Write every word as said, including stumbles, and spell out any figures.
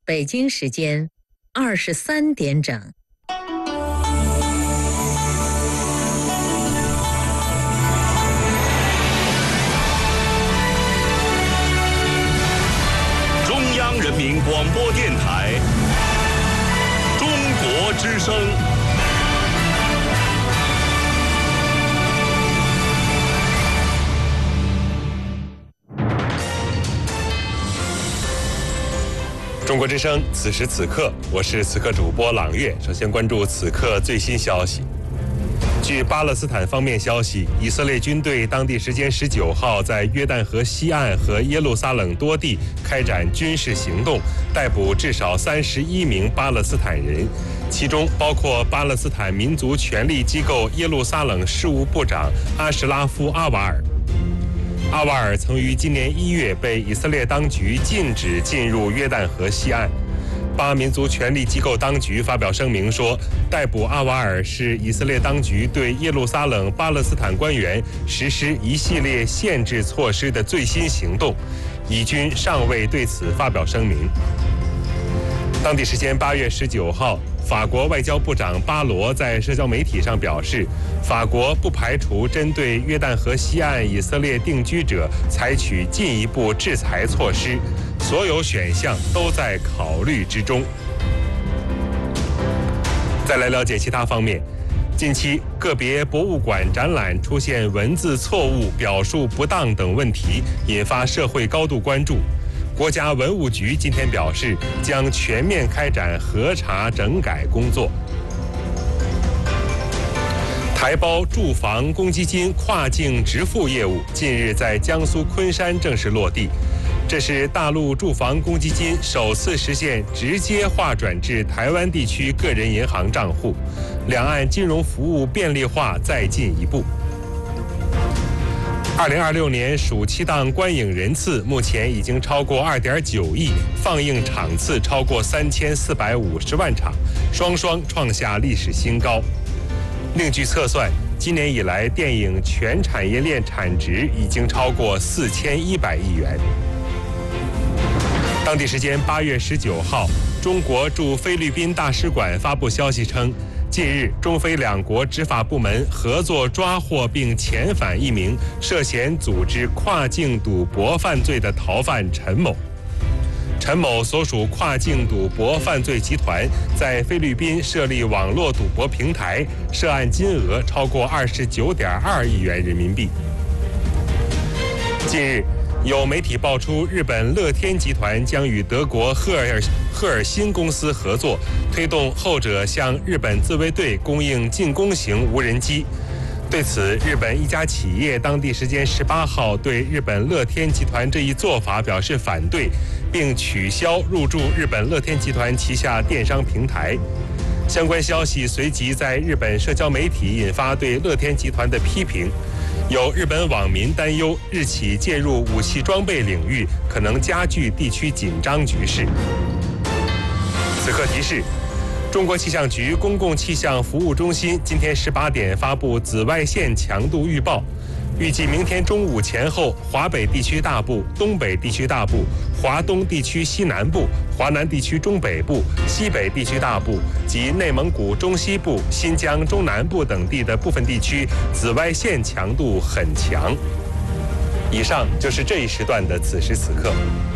北京时间二十三点整。 中央人民广播电台中国之声。中国之声，此时此刻，我是此刻主播朗月。首先关注此刻最新消息。据巴勒斯坦方面消息，以色列军队当地时间十九号在约旦河西岸和耶路撒冷多地开展军事行动，逮捕至少三十一名巴勒斯坦人，其中包括巴勒斯坦民族权力机构耶路撒冷事务部长阿什拉夫·阿瓦尔。阿瓦尔曾于今年一月被以色列当局禁止进入约旦河西岸。巴民族权力机构当局发表声明说，逮捕阿瓦尔是以色列当局对耶路撒冷巴勒斯坦官员实施一系列限制措施的最新行动，以军尚未对此发表声明。当地时间八月十九号，法国外交部长巴罗在社交媒体上表示，法国不排除针对约旦河西岸以色列定居者采取进一步制裁措施，所有选项都在考虑之中。再来了解其他方面，近期个别博物馆展览出现文字错误、表述不当等问题，引发社会高度关注。国家文物局今天表示，将全面开展核查整改工作。台胞住房公积金跨境直付业务近日在江苏昆山正式落地，这是大陆住房公积金首次实现直接划转至台湾地区个人银行账户，两岸金融服务便利化再进一步。二零二六年暑期档观影人次目前已经超过二点九亿，放映场次超过三千四百五十万场，双双创下历史新高。另据测算，今年以来电影全产业链产值已经超过四千一百亿元。当地时间八月十九号，中国驻菲律宾大使馆发布消息称，近日，中菲两国执法部门合作抓获并遣返一名涉嫌组织跨境赌博犯罪的逃犯陈某。陈某所属跨境赌博犯罪集团在菲律宾设立网络赌博平台，涉案金额超过二十九点二亿元人民币。近日，有媒体爆出，日本乐天集团将与德国赫尔赫尔辛公司合作，推动后者向日本自卫队供应进攻型无人机。对此，日本一家企业当地时间十八号对日本乐天集团这一做法表示反对，并取消入驻日本乐天集团旗下电商平台。相关消息随即在日本社交媒体引发对乐天集团的批评。有日本网民担忧，日企介入武器装备领域，可能加剧地区紧张局势。此刻提示，中国气象局公共气象服务中心今天十八点发布紫外线强度预报，预计明天中午前后，华北地区大部、东北地区大部、华东地区西南部、华南地区中北部、西北地区大部及内蒙古中西部、新疆中南部等地的部分地区紫外线强度很强。以上就是这一时段的此时此刻。